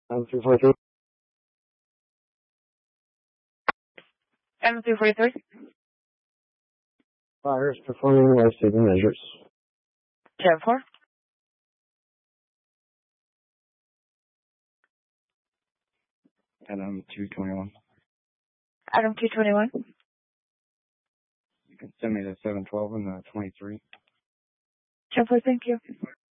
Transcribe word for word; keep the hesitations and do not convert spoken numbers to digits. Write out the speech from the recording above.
Adam three forty-three. Adam three forty-three. Fire is performing life-saving measures. ten four. Adam two twenty-one. Adam two twenty-one. You can send me the seven twelve and the twenty-three. ten four, thank you.